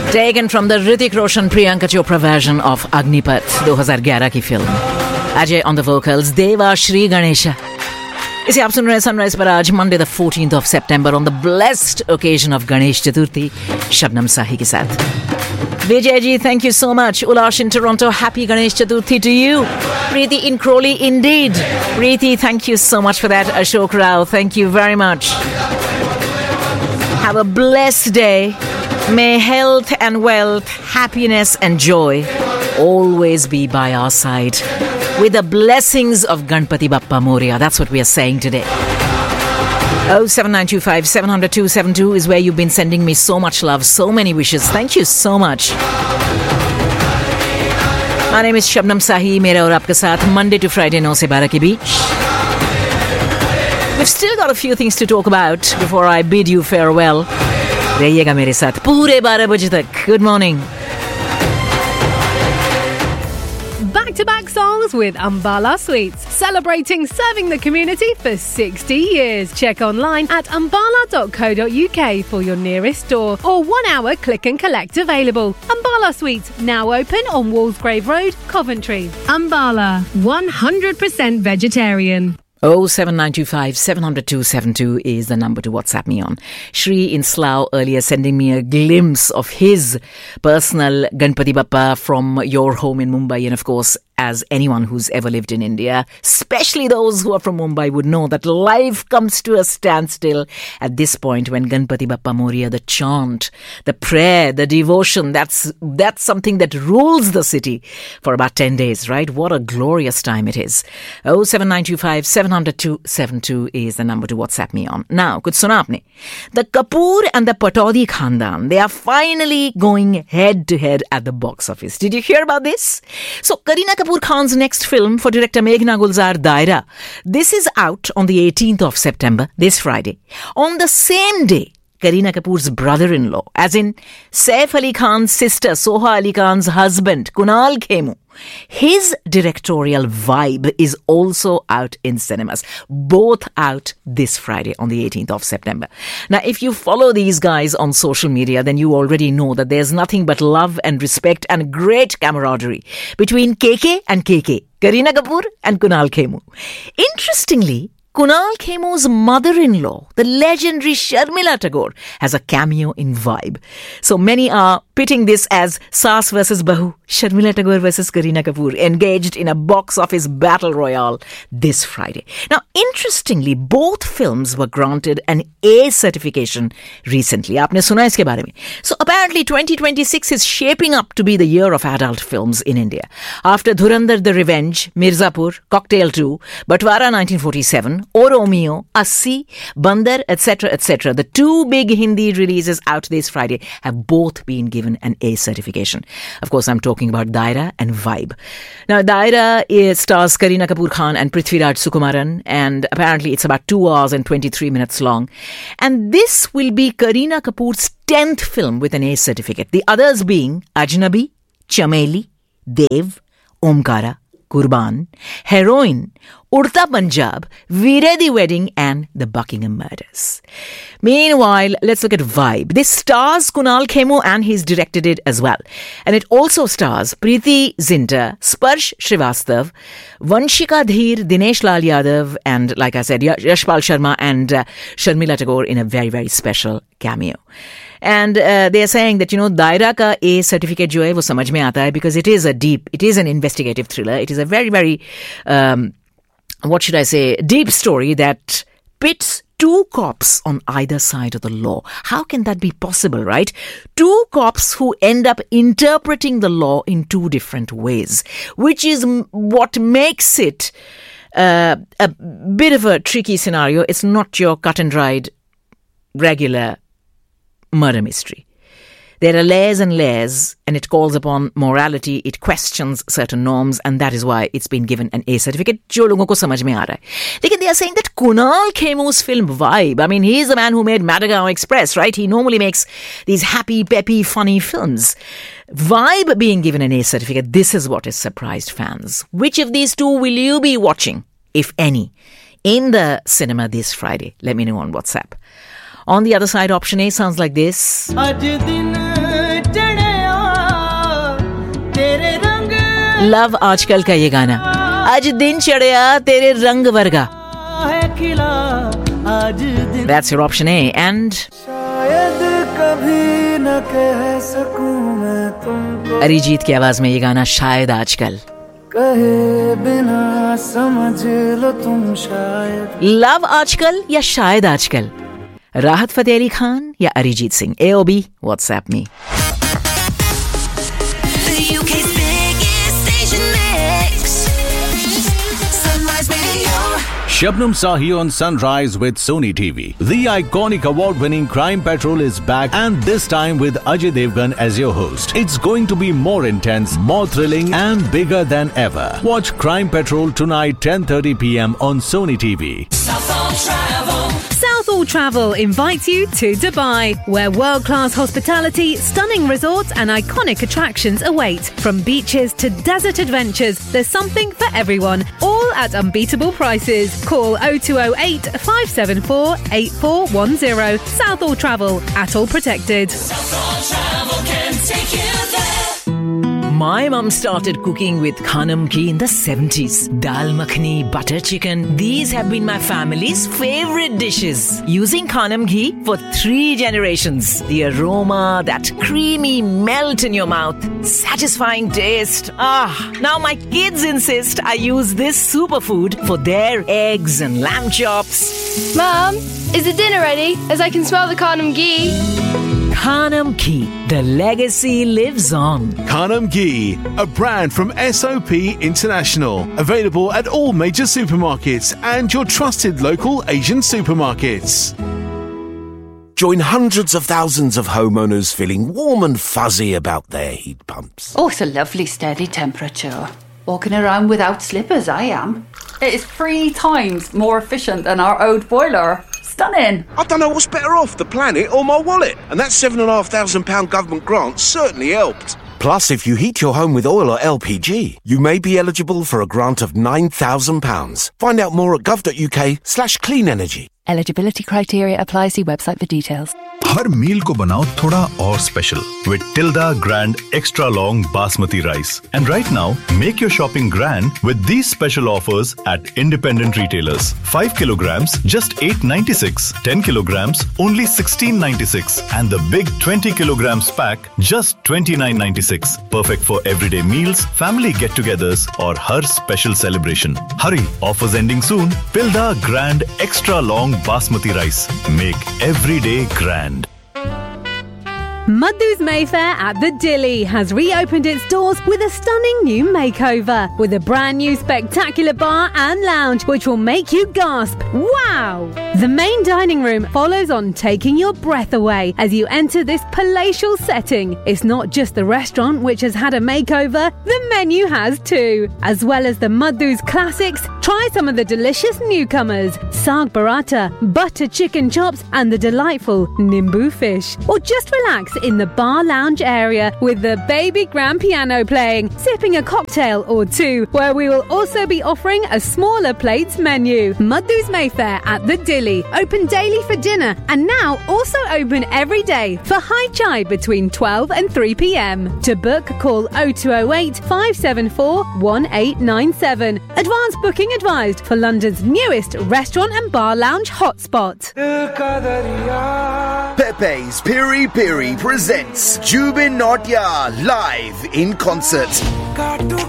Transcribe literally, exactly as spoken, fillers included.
Taken from the Hrithik Roshan Priyanka Chopra version of Agnipath twenty eleven की film. Ajay on the vocals, Deva Shri Ganesha. इसे आप सुन रहे हैं sunrise पर आज Monday the fourteenth of September on the blessed occasion of Ganesh Chaturthi, Shabnam साही के साथ. Vijay ji, thank you so much. Ulash in Toronto, happy Ganesh Chaturthi to you. Preeti in Crawley, indeed. Preeti, thank you so much for that. Ashok Rao, thank you very much. Have a blessed day. May health and wealth, happiness and joy always be by our side. With the blessings of Ganpati Bappa Moria. That's what we are saying today. oh seven nine two five seven zero zero two seven two is where you've been sending me so much love, so many wishes. Thank you so much. My name is Shabnam Sahi. Mera aur aapke saath Monday to Friday nine se twelve ke beech. We've still got a few things to talk about before I bid you farewell. रहिएगा मेरे साथ पूरे बारह बजे तक. Good morning. Back-to-back songs with Ambala Sweets, celebrating serving the community for sixty years. Check online at ambala dot co dot uk for your nearest store or one-hour click and collect available. Ambala Sweets, now open on Wallsgrave Road, Coventry. Ambala, one hundred percent vegetarian. oh seven nine two five seven zero zero two seven two is the number to WhatsApp me on. Shri in Slough earlier sending me a glimpse of his personal Ganpati Bappa from your home in Mumbai. And of course, as anyone who's ever lived in India, especially those who are from Mumbai, would know that life comes to a standstill at this point when Ganpati Bappa Moria, the chant, the prayer, the devotion, that's that's something that rules the city for about ten days, right? What a glorious time it is. oh seven nine two five seven zero zero two seven two is the number to WhatsApp me on. Now, kuch suna aapne? The Kapoor and the Pataudi Khandan, they are finally going head to head at the box office. Did you hear about this? So, Kareena Kapoor Khan's next film for director Meghna Gulzar, Daira. This is out on the eighteenth of September, this Friday. On the same day, Kareena Kapoor's brother-in-law, as in Saif Ali Khan's sister, Soha Ali Khan's husband, Kunal Khemu, his directorial Vibe is also out in cinemas. Both out this Friday on the eighteenth of September. Now, if you follow these guys on social media, then you already know that there's nothing but love and respect and great camaraderie between K K and K K, Kareena Kapoor and Kunal Khemu. Interestingly, Kunal Khemu's mother-in-law, the legendary Sharmila Tagore, has a cameo in Vibe. So many are pitting this as Saas versus Bahu, Sharmila Tagore versus Kareena Kapoor, engaged in a box office battle royale this Friday. Now, interestingly, both films were granted an A certification recently. Aapne suna iske baare mein. So apparently twenty twenty-six is shaping up to be the year of adult films in India. After Dhurandhar the Revenge, Mirzapur, Cocktail two, Batwara nineteen forty-seven, O Romeo, Assi, Bandar, et cetera, et cetera. The two big Hindi releases out this Friday have both been given an A certification. Of course, I'm talking about Daira and Vibe. Now, Daira is, stars Kareena Kapoor Khan and Prithviraj Sukumaran, and apparently it's about two hours and twenty-three minutes long. And this will be Kareena Kapoor's tenth film with an A certificate. The others being Ajnabi, Chameli, Dev, Omkara, Kurban, Heroine, Urta Punjab, Veere the Wedding and The Buckingham Murders. Meanwhile, let's look at Vibe. This stars Kunal Khemu and he's directed it as well. And it also stars Preeti Zinta, Sparsh Srivastav, Vanshika Dheer, Dinesh Lal Yadav and, like I said, Yashpal Sharma and uh, Sharmila Tagore in a very, very special cameo. And uh, they are saying that, you know, Daira ka A certificate jo hai, wo samajh mein aata hai because it is a deep, it is an investigative thriller. It is a very, very, um, what should I say, deep story that pits two cops on either side of the law. How can that be possible, right? Two cops who end up interpreting the law in two different ways, which is m- what makes it uh, a bit of a tricky scenario. It's not your cut and dried regular murder mystery. There are layers and layers, and it calls upon morality, it questions certain norms, and that is why it's been given an A certificate. Jo logon ko samajh mein aa raha hai. Lekin they are saying that Kunal Khemu's film Vibe, I mean, he's the man who made Madagascar Express, right? He normally makes these happy, peppy, funny films. Vibe being given an A certificate, this is what has surprised fans. Which of these two will you be watching, if any, in the cinema this Friday? Let me know on WhatsApp. On the other side, option A sounds like this. Love आजकल का ये गाना, आज दिन चढ़िया तेरे रंग वर्गा. That's your option A. And Arijit की आवाज में ये गाना शायद आजकल. कहे बिना समझ लो तुम शायद. लव आजकल या शायद आजकल? राहत फतेह अली खान या Arijit Singh? A or B? WhatsApp me. Shabnam Sahi on Sunrise with Sony T V. The iconic award-winning Crime Patrol is back, and this time with Ajay Devgan as your host. It's going to be more intense, more thrilling and bigger than ever. Watch Crime Patrol tonight ten thirty p.m. on Sony T V. Southall Travel. Southall Travel invites you to Dubai, where world-class hospitality, stunning resorts and iconic attractions await. From beaches to desert adventures, there's something for everyone, all at unbeatable prices. Call oh two oh eight, five seven four, eight four one oh. Southall Travel, at all protected. Southall Travel can take you there. My mum started cooking with Khanam ghee in the seventies. Dal makhani, butter chicken. These have been my family's favorite dishes. Using Khanam ghee for three generations. The aroma, that creamy melt in your mouth. Satisfying taste. Ah, now my kids insist I use this superfood for their eggs and lamb chops. Mum, is the dinner ready? As I can smell the Khanam ghee. Khanam ghee. The legacy lives on. Khanam ghee, a brand from S O P International. Available at all major supermarkets and your trusted local Asian supermarkets. Join hundreds of thousands of homeowners feeling warm and fuzzy about their heat pumps. Oh, it's a lovely steady temperature. Walking around without slippers, I am. It is three times more efficient than our old boiler. Stunning. I don't know what's better off, the planet or my wallet. And that seven and a half thousand pound government grant certainly helped. Plus, if you heat your home with oil or L P G, you may be eligible for a grant of nine thousand pounds. Find out more at gov.uk slash clean energy. Eligibility criteria apply. See website for details. हर मील को बनाओ थोड़ा और special with Tilda Grand Extra Long Basmati Rice. And right now, make your shopping grand with these special offers at independent retailers. five kilograms, just eight ninety-six. ten kilograms, only sixteen ninety-six. And the big twenty kilograms pack, just twenty-nine ninety-six. Perfect for everyday meals, family get-togethers, or har special celebration. Hurry, offers ending soon. Tilda Grand Extra Long Basmati Rice. Make every day grand. Madhu's Mayfair at the Dilly has reopened its doors with a stunning new makeover, with a brand new spectacular bar and lounge which will make you gasp, wow! The main dining room follows on, taking your breath away as you enter this palatial setting. It's not just the restaurant which has had a makeover, the menu has too. As well as the Madhu's classics, try some of the delicious newcomers, Saag Paratha, butter chicken chops and the delightful Nimbu fish. Or just relax in the bar lounge area with the baby grand piano playing, sipping a cocktail or two, where we will also be offering a smaller plates menu. Madhu's Mayfair at the Dilly, open daily for dinner and now also open every day for high chai between twelve and three p.m. To book, call oh two oh eight, five seven four, one eight nine seven. Advance booking advised for London's newest restaurant and bar lounge hotspot. Pepe's Piri Piri presents Jubin Nautya live in concert.